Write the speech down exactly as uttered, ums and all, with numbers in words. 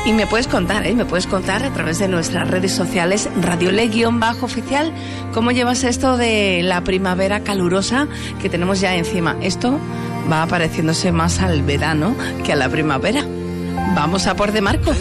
Y me puedes contar, ¿eh? Me puedes contar a través de nuestras redes sociales, Radiole-oficial, cómo llevas esto de la primavera calurosa que tenemos ya encima. Esto va pareciéndose más al verano que a la primavera. Vamos a por De Marco.